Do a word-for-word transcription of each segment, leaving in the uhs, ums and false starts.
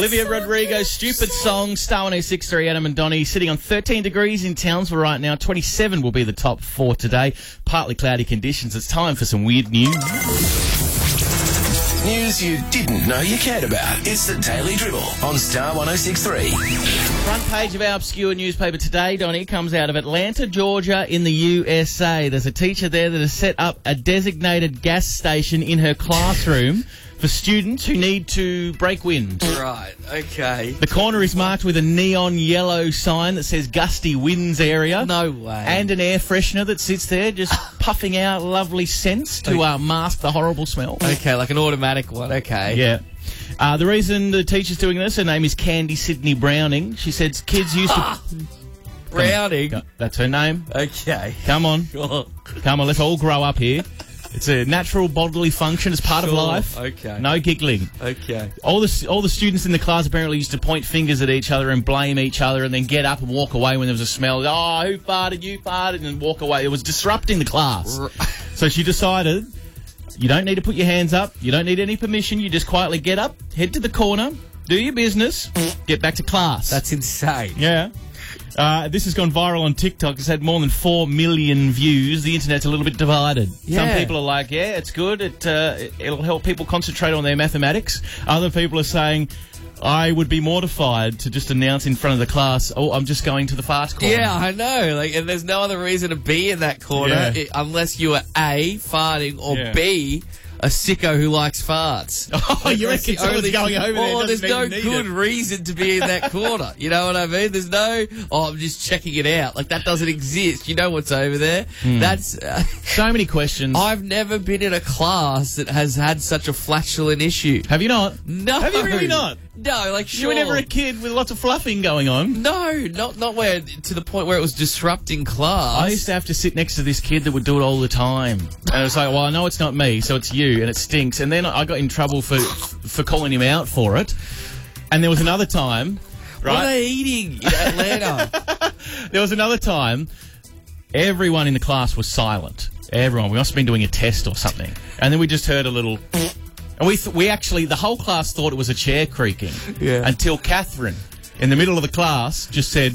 Olivia Rodrigo, Stupid Song, Star one oh six point three, Adam and Donnie, sitting on thirteen degrees in Townsville right now. twenty-seven will be the top four today. Partly cloudy conditions. It's time for some weird news. News you didn't know you cared about. It's the Daily Dribble on Star one oh six point three. Front page of our obscure newspaper today, Donnie, comes out of Atlanta, Georgia in the U S A. There's a teacher there that has set up a designated gas station in her classroom for students who need to break wind. Right, okay. The corner is marked with a neon yellow sign that says gusty winds area. No way. And an air freshener that sits there just puffing out lovely scents to uh, mask the horrible smell. Okay, like an automatic one, okay. Yeah. Uh, the reason the teacher's doing this, her name is Candy Sydney Browning. She said kids used to... Browning? That's her name. Okay. Come on. Sure. Come on, let's all grow up here. It's a natural bodily function. It's part Sure, of life. okay. No giggling. Okay. All the all the students in the class apparently used to point fingers at each other and blame each other, and then get up and walk away when there was a smell. Oh, who farted? You farted, and walk away. It was disrupting the class. So she decided, you don't need to put your hands up. You don't need any permission. You just quietly get up, head to the corner, do your business, get back to class. That's insane. Yeah. Uh, this has gone viral on TikTok. It's had more than four million views. The internet's a little bit divided. Yeah. Some people are like, yeah, it's good. It, uh, it'll help people concentrate on their mathematics. Other people are saying, I would be mortified to just announce in front of the class, oh, I'm just going to the fart corner. Yeah, I know. Like, and there's no other reason to be in that corner Yeah. i- unless you are A, farting, or Yeah. B, a sicko who likes farts. Oh, you That's reckon the someone's only- going over there Well, and there's doesn't no even need good it. reason to be in that corner. You know what I mean? There's no, oh, I'm just checking it out. Like, that doesn't exist. You know what's over there. Hmm. That's... Uh, So many questions. I've never been in a class that has had such a flatulent issue. Have you not? No. Have you really not? No, like, You sure. were never a kid with lots of fluffing going on. No, not not where to the point where it was disrupting class. I used to have to sit next to this kid that would do it all the time. And I was like, well, I know it's not me, so it's you, and it stinks. And then I got in trouble for for calling him out for it. And there was another time, What are right? they eating in Atlanta? There was another time, everyone in the class was silent. Everyone. We must have been doing a test or something. And then we just heard a little... And we, th- we actually, the whole class thought it was a chair creaking. Yeah. Until Catherine, in the middle of the class, just said,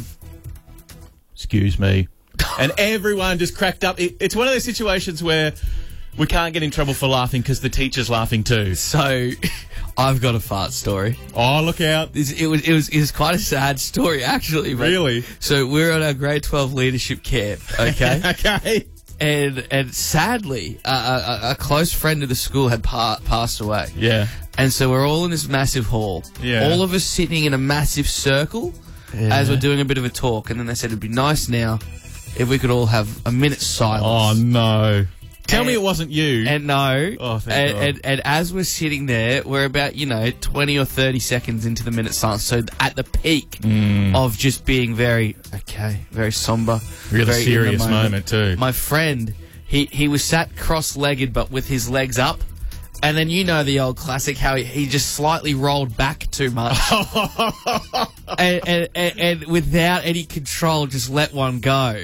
excuse me. And everyone just cracked up. It, it's one of those situations where we can't get in trouble for laughing because the teacher's laughing too. So, I've got a fart story. Oh, look out. This, it was it was it was quite a sad story actually. But, Really? So we're at our grade twelve leadership camp. Okay. Okay. and and sadly, uh, a, a close friend of the school had pa- passed away. Yeah. And so we're all in this massive hall. Yeah. All of us sitting in a massive circle as we're doing a bit of a talk. And then they said it'd be nice now if we could all have a minute's silence. Oh, no. Tell And- me it wasn't you. And no. Oh, thank and, God. and, and as we're sitting there, we're about, you know, twenty or thirty seconds into the minute silence. So at the peak of just being very, okay, very somber. Really very in the serious moment too. My friend, he, he was sat cross-legged but with his legs up. And then you know the old classic, how he, he just slightly rolled back too much. and, and, and, and without any control, just let one go.